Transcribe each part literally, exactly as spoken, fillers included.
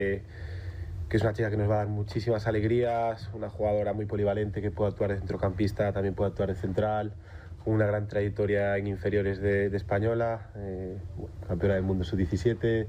Eh, que es una chica que nos va a dar muchísimas alegrías, una jugadora muy polivalente que puede actuar de centrocampista, también puede actuar de central, con una gran trayectoria en inferiores de, de española, eh, bueno, campeona del mundo sub diecisiete,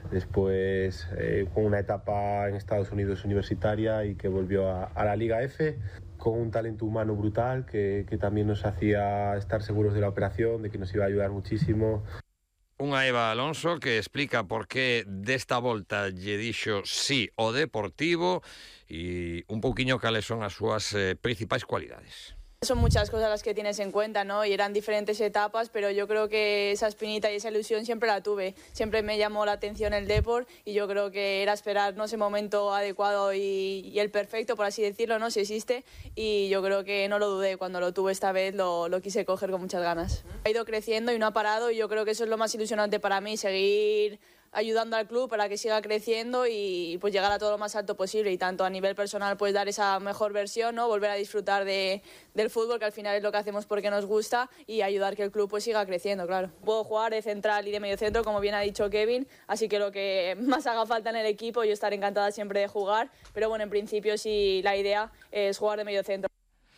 después eh, con una etapa en Estados Unidos universitaria y que volvió a, a la Liga F, con un talento humano brutal que, que también nos hacía estar seguros de la operación, de que nos iba a ayudar muchísimo. Unha Eva Alonso que explica por qué desta volta lle dixo sí o Deportivo e un pouquiño cales son as súas eh, principais cualidades. Son muchas cosas las que tienes en cuenta, ¿no? Y eran diferentes etapas, pero yo creo que esa espinita y esa ilusión siempre la tuve. Siempre me llamó la atención el Depor y yo creo que era esperar, ¿no?, ese momento adecuado y, y el perfecto, por así decirlo, ¿no?, si existe. Y yo creo que no lo dudé. Cuando lo tuve esta vez lo, lo quise coger con muchas ganas. Ha ido creciendo y no ha parado y yo creo que eso es lo más ilusionante para mí, seguir ayudando al club para que siga creciendo y pues llegar a todo lo más alto posible, y tanto a nivel personal pues dar esa mejor versión, ¿no?, volver a disfrutar de, del fútbol, que al final es lo que hacemos porque nos gusta, y ayudar que el club pues siga creciendo, claro. Puedo jugar de central y de mediocentro, como bien ha dicho Kevin, así que lo que más haga falta en el equipo, yo estaré encantada siempre de jugar, pero bueno, en principio sí, la idea es jugar de mediocentro.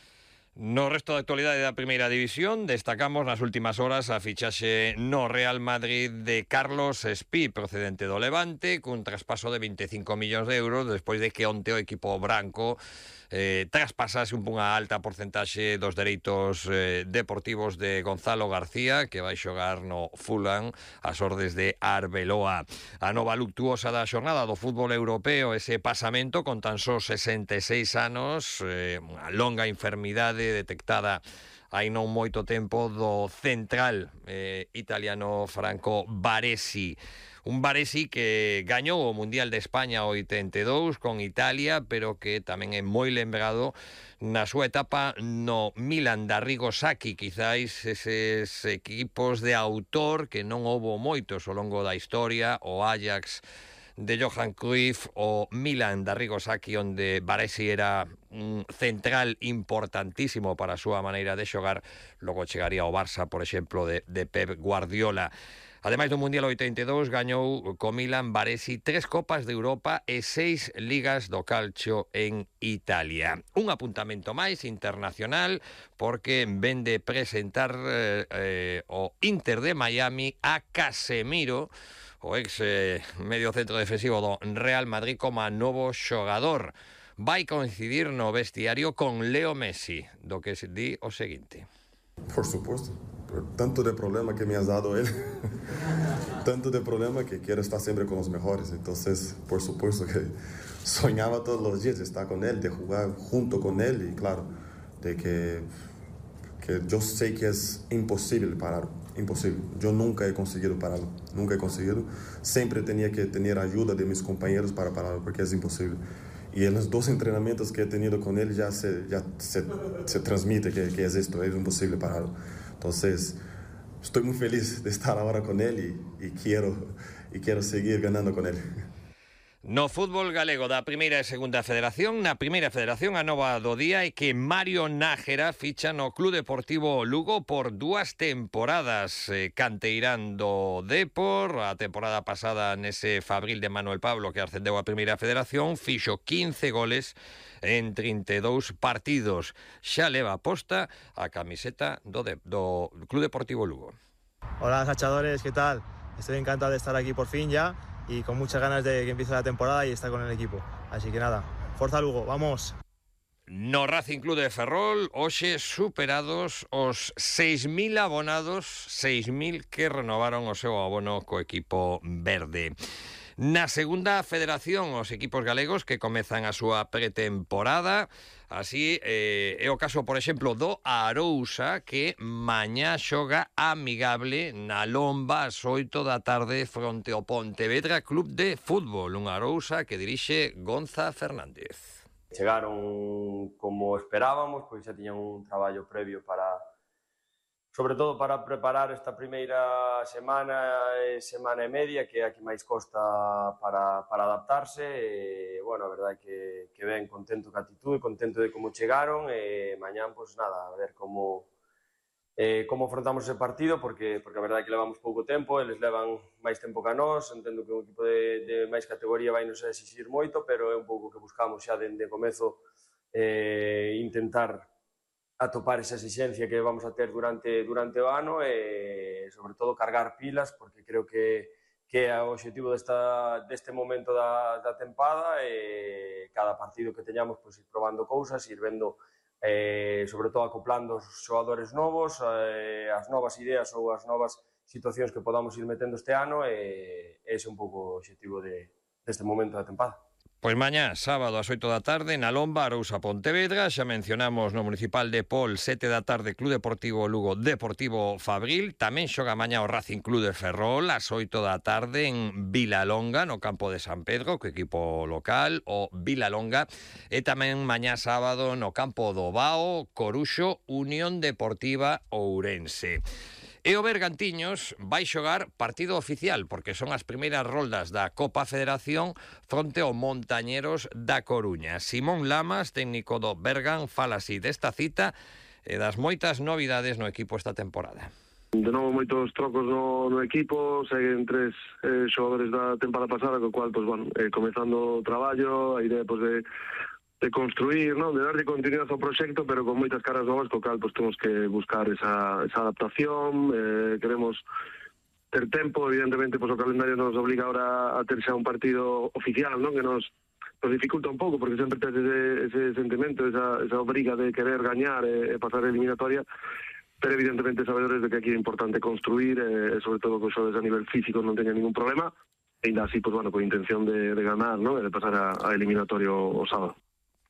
No resto da actualidade da Primeira División, destacamos nas últimas horas a fichaxe no Real Madrid de Carlos Espí, procedente do Levante, cun traspaso de veinticinco millóns de euros, despois de que onte o equipo branco eh, traspasase unha alta porcentaxe dos dereitos eh, deportivos de Gonzalo García, que vai xogar no Fulham ás ordes de Arbeloa. A nova luctuosa da xornada do fútbol europeo, ese pasamento con tan só sesenta e seis anos, eh, unha longa enfermidade detectada hai non moito tempo do central eh, italiano Franco Baresi. Un Baresi que gañou o Mundial de España oitenta e dous con Italia, pero que tamén é moi lembrado na súa etapa no Milan da Arrigo Sacchi, quizáis eses equipos de autor que non houbo moitos ao longo da historia, o Ajax de Johan Cruyff, o Milan da Arrigo Sacchi, onde Baresi era un central importantísimo para a súa maneira de xogar. Logo chegaría ao Barça, por exemplo, de, de Pep Guardiola. Ademais do Mundial oitenta e dous, gañou co Milan Baresi tres Copas de Europa e seis Ligas do Calcio en Italia. Un apuntamento máis internacional, porque ven de presentar eh, eh, o Inter de Miami a Casemiro, o ex eh, medio centro defensivo do Real Madrid, como novo xogador. Vai coincidir no vestiario con Leo Messi, do que se di o seguinte. Por supuesto, por tanto de problema que me has dado él, tanto de problema que quiero estar siempre con los mejores, entonces por supuesto que soñaba todos los días de estar con él, de jugar junto con él, y claro, de que, que yo sé que es imposible parar, imposible, yo nunca he conseguido pararlo, nunca he conseguido, siempre tenía que tener ayuda de mis compañeros para pararlo, porque es imposible. Y en los dos entrenamientos que he tenido con él ya se, ya se, se transmite que, que es esto, es imposible pararlo. Entonces, estoy muy feliz de estar ahora con él y, y, quiero, y quiero seguir ganando con él. No fútbol galego da Primeira e Segunda Federación, na Primeira Federación a nova do día é que Mario Nájera ficha no Club Deportivo Lugo por dúas temporadas, eh, canteirán do Depor. A temporada pasada nese Fabril de Manuel Pablo, que ascendeu a Primeira Federación, fixo quince goles en trinta e dous partidos. Xa leva posta a camiseta do, de, do Club Deportivo Lugo. Hola, cachadores, ¿qué tal? Estoy encantado de estar aquí por fin ya, y con muchas ganas de que empiece la temporada y estar con el equipo. Así que nada, Forza Lugo, vamos. No Racing Club de Ferrol, hoxe superados os seis mil abonados, seis mil que renovaron o seu abono co equipo verde. Na Segunda Federación, os equipos galegos que comezan a súa pretemporada. Así eh, é o caso, por exemplo, do Arousa, que mañá xoga amigable na Lomba ás oito da tarde fronte ao Pontevedra Club de Fútbol. Un Arousa que dirixe Gonza Fernández. Chegaron como esperábamos, pois xa tiñan un traballo previo para, sobre todo para preparar esta primeira semana e semana e media, que é a que máis costa para, para adaptarse. E, bueno, a verdade é que, que ben, contento ca actitude, contento de como chegaron, e mañán, pois nada, a ver como, eh, como afrontamos ese partido, porque, porque a verdade é que levamos pouco tempo, eles levan máis tempo que a nós, entendo que un equipo de, de máis categoría vai nos exixir moito, pero é un pouco que buscamos xa dende comezo eh, intentar atopar esa exigencia que vamos a ter durante, durante o ano e, sobre todo, cargar pilas, porque creo que, que é o objetivo desta, deste momento da, da tempada e cada partido que teñamos, pues, ir probando cousas, ir vendo Eh, sobre todo acoplando os xogadores novos, eh, as novas ideas ou as novas situacións que podamos ir metendo este ano e ese é un pouco o objetivo de, deste momento da tempada. Pois mañá, sábado, ás oito da tarde, na Lomba, Arousa Pontevedra. Xa mencionamos no Municipal de Pol, sete da tarde, Club Deportivo Lugo, Deportivo Fabril. Tamén xoga mañá o Racing Club de Ferrol, ás oito da tarde, en Vilalonga, no campo de San Pedro, co equipo local, o Vilalonga. E tamén mañá sábado, no campo do Bao, Coruxo, Unión Deportiva Ourense. E o Bergantiños vai xogar partido oficial, porque son as primeiras roldas da Copa Federación fronte ao Montañeros da Coruña. Simón Lamas, técnico do Bergan, fala así desta cita e das moitas novidades no equipo esta temporada. De novo, moitos trocos no, no equipo, seguen tres eh, xogadores da temporada pasada, co cual, pues, bueno, eh, comezando o traballo, a idea, pues, de de construir, ¿no? De darle continuidade ao proxecto, pero con moitas caras novas, co cal pues, temos que buscar esa, esa adaptación, eh, queremos ter tempo, evidentemente pues, o calendario nos obliga ahora a ter xa un partido oficial, ¿no? Que nos, nos dificulta un pouco, porque sempre tes ese, ese sentimento, esa, esa obriga de querer gañar e, e pasar a eliminatoria, pero evidentemente sabedores de que aquí é importante construir, e eh, sobre todo que os xogadores a nivel físico non teñan ningún problema, e ainda así, pues, bueno, con intención de, de ganar, ¿no? E de pasar a, a eliminatorio o sábado.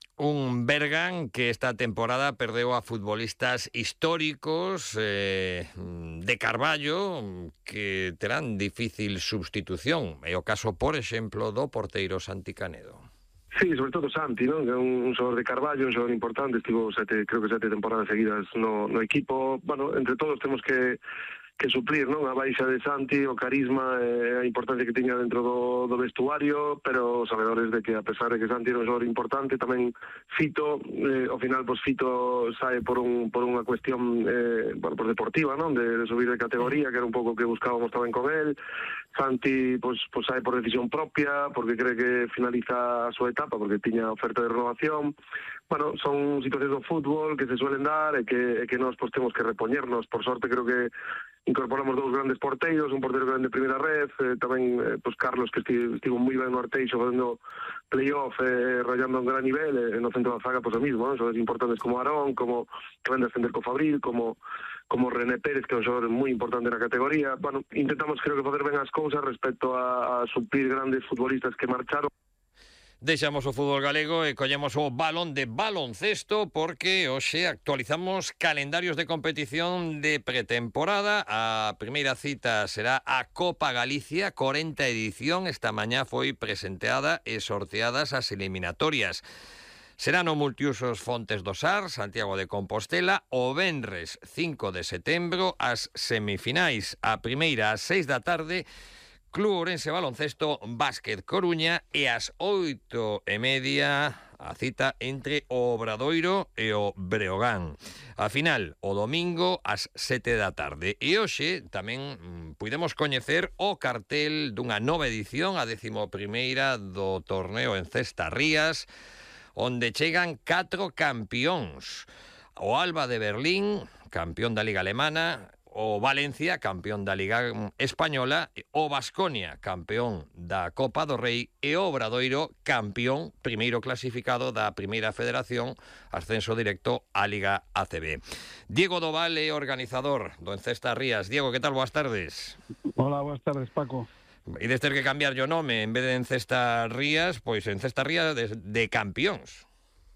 Un Bergan que esta temporada perdeu a futbolistas históricos eh, de Carballo que terán difícil substitución. É o caso, por exemplo, do porteiro Santi Canedo. Sí, sobre todo Santi, ¿no? Que é un, un xogador de Carballo, un xogador importante, estivo sete, creo que sete temporadas seguidas no, no equipo. Bueno, entre todos temos que que suplir, non? A baixa de Santi, o carisma e a importancia que tiña dentro do, do vestuario, pero sabedores de que a pesar de que Santi era un xogador importante, tamén Fito, eh, ao final, pues, Fito sae por, un, por unha cuestión eh, bueno, pues deportiva, non? De, de subir de categoría, que era un pouco que buscábamos tamén con él. Santi, pues, pues sae por decisión propia, porque cree que finaliza a súa etapa, porque tiña oferta de renovación. Bueno, son situacións do fútbol que se suelen dar e que, e que nós pues, temos que repoñernos. Por sorte, creo que incorporamos dous grandes porteiros, un porteiro que ven de primeira red, eh, tamén eh, pues Carlos, que estivo, estivo moi ben no Arteixo facendo playoff, eh, rayando a un gran nivel, e eh, no centro da zaga, pues o mismo, ¿no? Son importantes como Arón, como que ven de ascender co Fabril, como como René Pérez, que é un xogador moi importante na categoría. Bueno, intentamos, creo que, fazer ben as cousas respecto a, a suplir grandes futbolistas que marcharon. Deixamos o fútbol galego e collemos o balón de baloncesto porque hoxe actualizamos calendarios de competición de pretemporada. A primeira cita será a Copa Galicia, corenta edición. Esta mañá foi presenteada e sorteadas as eliminatorias. Será no multiusos Fontes do Sar, Santiago de Compostela, o venres cinco de setembro, as semifinais. A primeira ás seis da tarde, Club Ourense Baloncesto, Básquet Coruña, e ás oito e media a cita entre o Obradoiro e o Breogán. A final, o domingo, ás sete da tarde. E hoxe tamén mm, puidemos coñecer o cartel dunha nova edición, a décimo primeira do torneo en Cesta Rías, onde chegan catro campións. O Alba de Berlín, campeón da Liga Alemana, o Valencia, campeón da Liga Española, o Baskonia, campeón da Copa do Rei, e o Obradoiro, campeón, primeiro clasificado da Primeira Federación, ascenso directo á Liga A C B. Diego Doval é organizador do Encesta Rías. Diego, que tal? Boas tardes. Hola, boas tardes, Paco. E des ter que cambiar o nome, en vez de Encesta Rías, pois Encesta Rías de, de campións.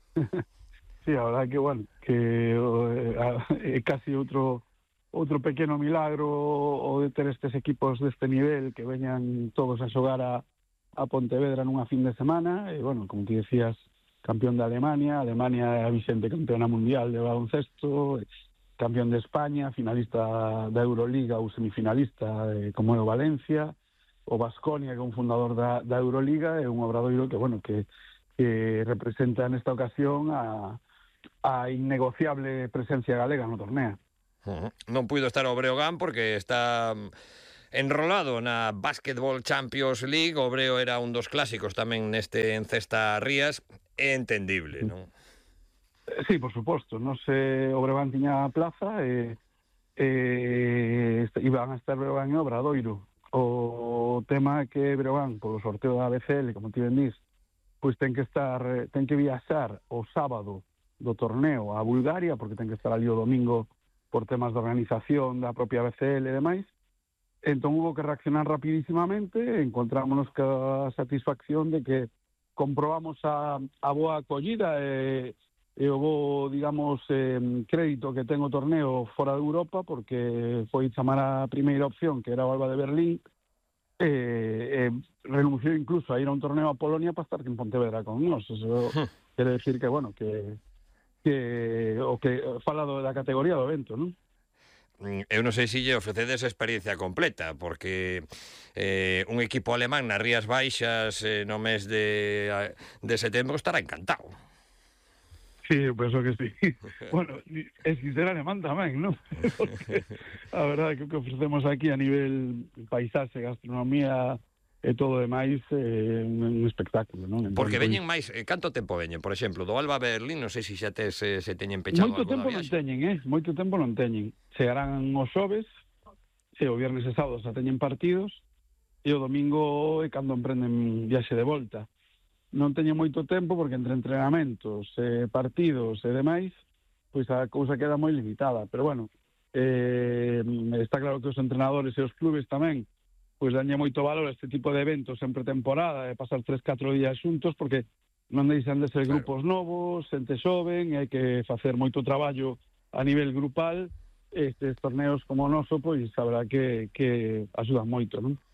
Sí, a verdade que, bueno, que é eh, casi outro outro pequeno milagro o de ter estes equipos deste nivel que veñan todos a xogar a, a Pontevedra nunha fin de semana. E, bueno, como ti decías, campeón de Alemania, Alemania é a vixente campeona mundial de baloncesto, campeón de España, finalista da Euroliga ou semifinalista eh, como é o Valencia, o Baskonia, que é un fundador da, da Euroliga, e un Obradoiro que, bueno, que, que representa nesta ocasión a, a innegociable presencia galega no torneo. Uh-huh. Non puido estar o Breogán porque está enrolado na Basketball Champions League. O Breo era un dos clásicos tamén neste Encesta Rías. É entendible, non? Sí, por suposto. Non se o Breogán tiña a plaza e, e iban a estar Breogán e Obradoiro. O tema é que Breogán, polo sorteo da A B C L, como ti ben dís, pois ten que estar, ten que viaxar o sábado do torneo a Bulgaria, porque ten que estar ali o domingo por temas de organización da propia A B C L e demais. Entón hubo que reaccionar rapidísimamente, encontrámonos ca satisfacción de que comprobamos a, a boa acollida e, e o bo, digamos, eh, crédito que ten o torneo fora de Europa, porque foi chamar a primeira opción, que era o Alba de Berlín, e, e renunciou incluso a ir a un torneo a Polonia para estar en Pontevedra con nós. Eso quere decir que, bueno, que, que o que fala do, da categoría do evento, non? Eu non sei se lle ofrecedes a experiencia completa, porque eh, un equipo alemán nas Rías Baixas eh, no mes de, de setembro estará encantado. Sí, eu penso que sí. Bueno, é que ser alemán tamén, non? Porque a verdade é que o que ofrecemos aquí a nivel paisaxe, gastronomía e todo demais é un espectáculo, non? Entón, porque veñen máis, eh, canto tempo veñen? Por exemplo, do Alba Berlín, non sei se xa tes, eh, se teñen pechado moito tempo non teñen, eh? Moito tempo non teñen. Chegarán os xoves, e o viernes e sábado xa teñen partidos, e o domingo é cando emprenden viaxe de volta. Non teñen moito tempo porque entre entrenamentos, eh, partidos e demais, pois a cousa queda moi limitada. Pero bueno, eh, está claro que os entrenadores e os clubes tamén pois dañe moito valor a este tipo de eventos en pretemporada, de pasar tres, catro días xuntos, porque non deixan de ser grupos novos, xente xoven, hai que facer moito traballo a nivel grupal. Estes torneos como o noso, pois, sabrá que, que axudan moito, non?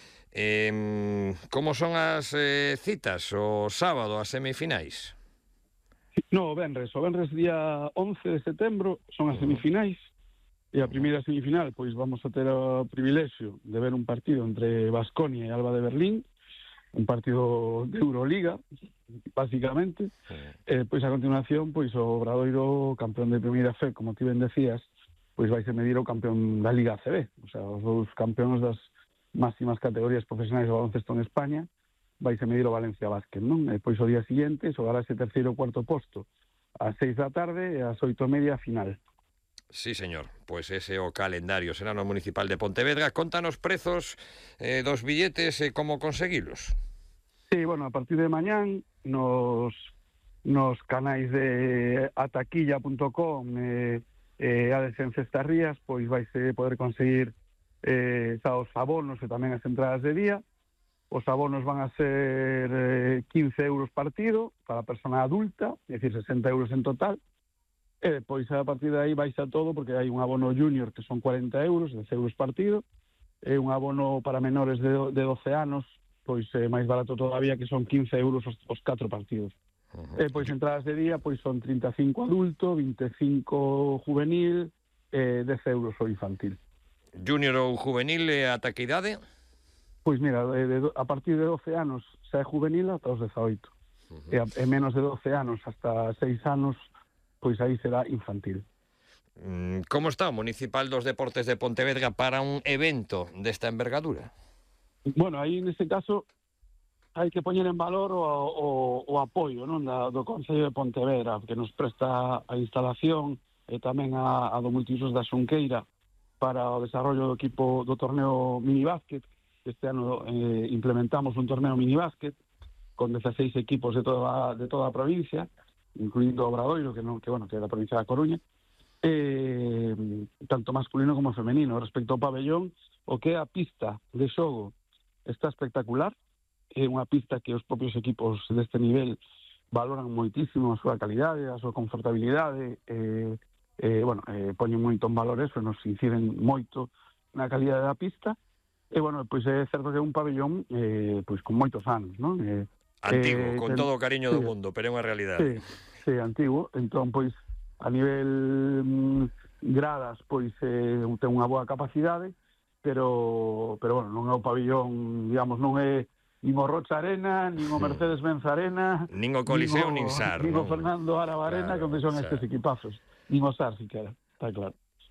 Eh, como son as eh, citas? O sábado, as semifinais? No, o venres. O venres día once de setembro son as semifinais. E a primeira semifinal, pois vamos a ter o privilexio de ver un partido entre Baskonia e Alba de Berlín, un partido de Euroliga, básicamente. Sí. E, pois a continuación, pois o Obradoiro, campeón de primeira fe, como ti ben decías, pois vai se medir o campeón da Liga A C B, o sea, os dous campeóns das máximas categorías profesionais do baloncesto en España, vai se medir o Valencia Basket, non? E pois o día siguiente xogarase terceiro ou cuarto posto ás seis da tarde e ás oito e media a final. Sí, señor, pois pues ese o calendario será no Municipal de Pontevedra. Contanos prezos eh, dos billetes e eh, como conseguilos. Sí, bueno, a partir de mañán nos, nos canais de ataquilla punto com e eh, eh, a Encesta Rías, pois vaise poder conseguir eh, xa os abonos e tamén as entradas de día. Os abonos van a ser eh, quince euros partido para a persona adulta, é dicir, sesenta euros en total. E depois a partir de aí baixa todo, porque hai un abono junior que son cuarenta euros, dez euros partido, e un abono para menores de, de doce anos, pois é máis barato todavía, que son quince euros os, os catro partidos. Uh-huh. E pois entradas de día pois son trinta e cinco adulto, vinte e cinco juvenil e dez euros o infantil. Junior ou juvenil e ata que idade? Pois mira, de, de, a partir de doce anos xa é juvenil ata os dezaoito. Uh-huh. E, a, e menos de doce anos hasta seis anos pois aí será infantil. Como está o Municipal dos Deportes de Pontevedra para un evento desta envergadura? Bueno, aí neste caso hai que poñer en valor o, o, o apoio, non, da, do Concello de Pontevedra, que nos presta a instalación e tamén a, a do multiusos da Xunqueira para o desarrollo do equipo do torneo minibásquet. Este ano eh, implementamos un torneo minibásquet con dieciséis equipos de toda, de toda a provincia, incluindo Obradoiro, que non, que bueno, que é da provincia da Coruña, eh, tanto masculino como femenino. Respecto ao pabellón, o que é a pista de xogo está espectacular, é unha pista que os propios equipos deste nivel valoran moitísimo a súa calidade, a súa confortabilidade, eh, eh, bueno, eh, poñen moito en valor eso, nos inciden moito na calidade da pista, e bueno, pois é certo que é un pabellón eh, pois con moitos anos, non? Eh, Antigo, eh, con ten... todo o cariño sí, do mundo, pero é unha realidade. Sí, sí, antigo. Entón, pois, a nivel mm, gradas, pois, eh, ten unha boa capacidade, pero, pero bueno, non é o pabillón, digamos, non é nin o Rocha Arena, nin o Mercedes-Benz Arena, nin o Coliseo, nin o SAR, nin o Fernando Araba Arena, claro, onde son estes equipazos, nin o SAR, siquera, está claro.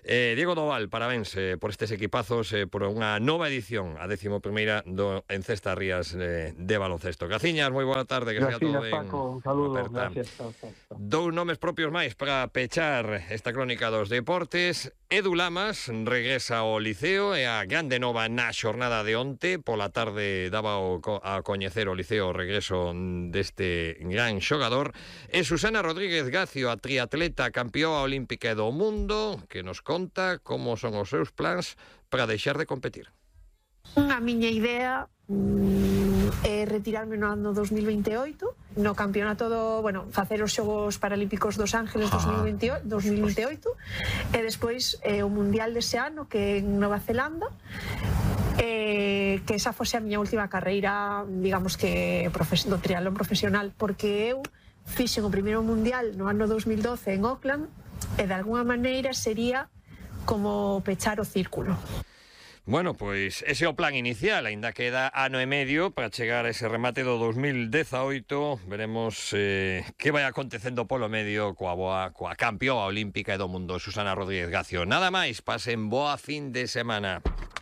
Eh, Diego Doval, parabéns eh, por estes equipazos, eh, por unha nova edición, a décimo primeira do Encesta Rías eh, de baloncesto. Gaciñas, moi boa tarde, que sea todo ben. Paco, un saludo, gracias. Chao, chao, chao. Dous nomes propios máis para pechar esta crónica dos deportes. Edu Lamas regresa ao Liceo e a grande nova na xornada de onte. Pola tarde daba o, a coñecer o Liceo o regreso deste gran xogador. E Susana Rodríguez Gacio, a triatleta campeoa olímpica do mundo, que nos conta como son os seus plans para deixar de competir. A miña idea mm, é retirarme no ano dos mil veintioito, no campeonato do, bueno, facer os Xogos Paralímpicos dos Ángeles dos mil veintioito, dos mil veintioito e despois eh, o Mundial dese ano, que é en Nova Zelanda, eh, que esa fose a miña última carreira, digamos que do triatlón profesional, porque eu fixen o primeiro Mundial no ano dos mil doce en Auckland e de alguna maneira sería como pechar o círculo. Bueno, pois ese é o plan inicial, aínda queda ano e medio para chegar a ese remate do dos mil dezaoito. Veremos eh, que vai acontecendo polo medio coa boa, coa campeoa olímpica e do mundo, Susana Rodríguez Gacio. Nada máis, pasen boa fin de semana.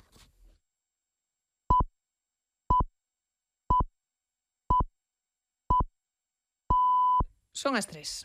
Son as tres.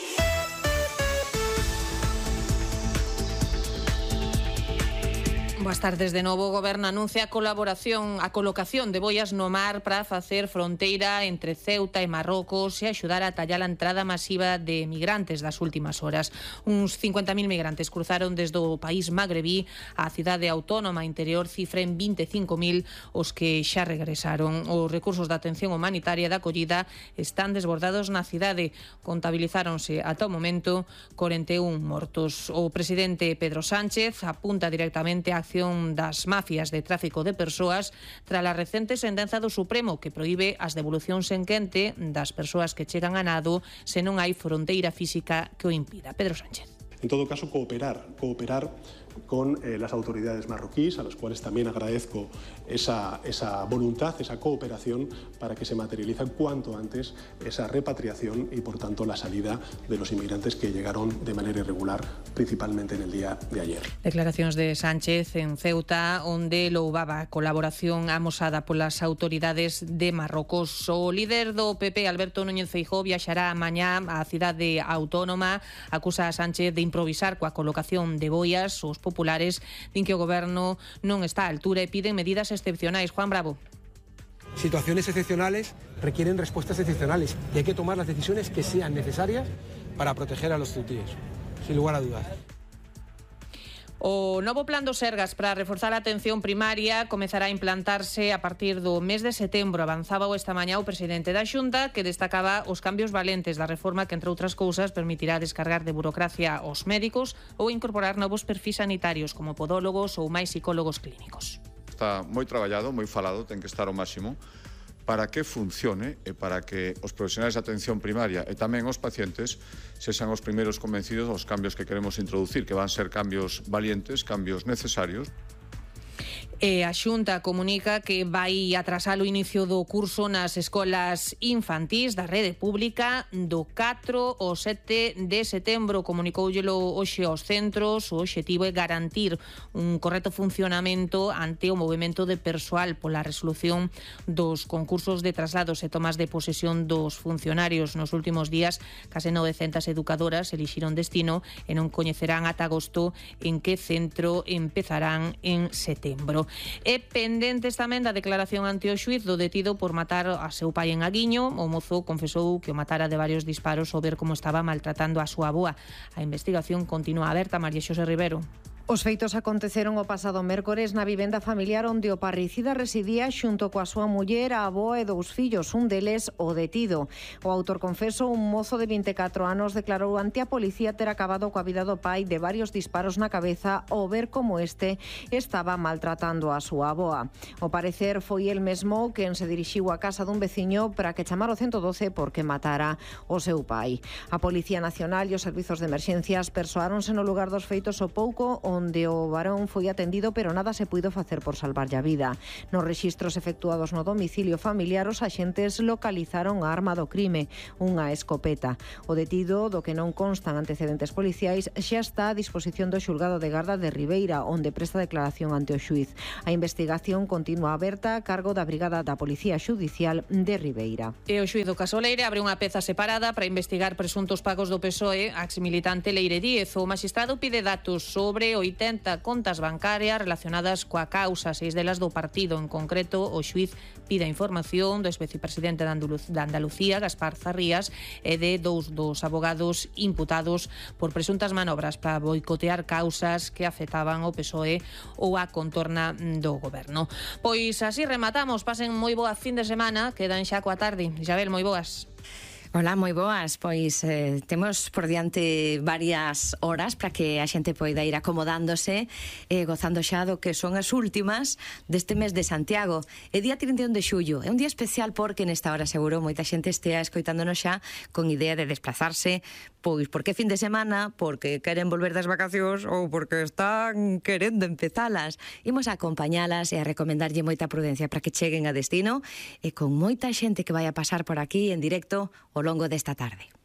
Boas tardes de novo. O Goberno anuncia a colaboración, a colocación de boias no mar para facer fronteira entre Ceuta e Marrocos e axudar a tallar a entrada masiva de migrantes das últimas horas. Uns cincuenta mil migrantes cruzaron desde o país magrebí á cidade autónoma interior, cifra en vinte e cinco mil os que xa regresaron. Os recursos de atención humanitaria e de acollida están desbordados na cidade. Contabilizáronse ata o momento corenta e un mortos. O presidente Pedro Sánchez apunta directamente á das mafias de tráfico de persoas tras a recente sentenza do Supremo que proíbe as devolucións en quente das persoas que chegan a nado se non hai fronteira física que o impida. Pedro Sánchez. En todo caso, cooperar, cooperar con eh, las autoridades marroquíes, a las cuales también agradezco esa, esa voluntad, esa cooperación para que se materialice cuanto antes esa repatriación y, por tanto, la salida de los inmigrantes que llegaron de manera irregular, principalmente en el día de ayer. Declaracións de Sánchez en Ceuta, onde louvaba a colaboración amosada polas autoridades de Marrocos. O líder do P P, Alberto Núñez Feijóo, viaxará mañá á cidade autónoma, acusa a Sánchez de improvisar coa colocación de boias. Os populares din que o Goberno non está á altura e piden medidas excepcionais. Juan Bravo. Situaciones excepcionales requieren respuestas excepcionales y hay que tomar las decisiones que sean necesarias para proteger a los ceutíes, sin lugar a dudas. O novo plan do Sergas para reforzar a atención primaria comezará a implantarse a partir do mes de setembro. Avanzaba esta mañá o presidente da Xunta, que destacaba os cambios valentes da reforma que, entre outras cousas, permitirá descargar de burocracia aos médicos ou incorporar novos perfis sanitarios como podólogos ou máis psicólogos clínicos. Está moi traballado, moi falado, ten que estar ao máximo para que funcione e para que os profesionais de atención primaria e tamén os pacientes sexan os primeiros convencidos dos cambios que queremos introducir, que van ser cambios valientes, cambios necesarios. E a Xunta comunica que vai atrasar o inicio do curso nas escolas infantís da rede pública do catro ao sete de setembro. Comunicóullelo hoxe aos centros. O obxectivo é garantir un correcto funcionamento ante o movimento de persoal pola resolución dos concursos de traslados e tomas de posesión dos funcionarios. Nos últimos días, case novecentas educadoras elixiron destino e non coñecerán ata agosto en que centro empezarán en setembro. E pendentes tamén da declaración ante o xuíz do detido por matar a seu pai en Aguiño. O mozo confesou que o matara de varios disparos ao ver como estaba maltratando a súa avoa. A investigación continúa aberta. María Xosé Rivero. Os feitos aconteceron o pasado mércores na vivenda familiar onde o parricida residía xunto coa súa muller, a avoa e dous fillos, un deles o detido. O autor confeso, un mozo de vinte e catro anos, declarou ante a policía ter acabado coa vida do pai de varios disparos na cabeza ao ver como este estaba maltratando a súa avoa. O parecer foi el mesmo quen se dirixiu á casa dun veciño para que chamara o ciento doce porque matara o seu pai. A Policía Nacional e os servizos de emerxencias persoáronse no lugar dos feitos o pouco onde o varón foi atendido, pero nada se puido facer por salvarlle a vida. Nos rexistros efectuados no domicilio familiar, os axentes localizaron a arma do crime, unha escopeta. O detido, do que non constan antecedentes policiais, xa está a disposición do xulgado de garda de Ribeira, onde presta declaración ante o xuiz. A investigación continúa aberta a cargo da Brigada da Policía Xudicial de Ribeira. E o xuíz do caso Leire abre unha peza separada para investigar presuntos pagos do P S O E a exmilitante Leire Díez. O magistrado pide datos sobre oitenta contas bancarias relacionadas coa causa, seis delas do partido. En concreto, o xuíz pide a información do exvicepresidente de Andalucía, Gaspar Zarrías, e de dous dos abogados imputados por presuntas manobras para boicotear causas que afectaban o P S O E ou a contorna do goberno. Pois así rematamos. Pasen moi boa fin de semana. Quedan xa coa tarde. Isabel, moi boas. Hola, moi boas. Pois eh, temos por diante varias horas para que a xente poida ir acomodándose e eh, gozando xa do que son as últimas deste mes de Santiago. É día trinta e un de xullo. É un día especial porque nesta hora seguro moita xente estea escoitándonos xa con idea de desplazarse, pois porque fin de semana, porque queren volver das vacacións ou porque están querendo empezalas. Imos a acompañalas e a recomendarlle moita prudencia para que cheguen a destino e con moita xente que vai a pasar por aquí en directo o longo desta tarde.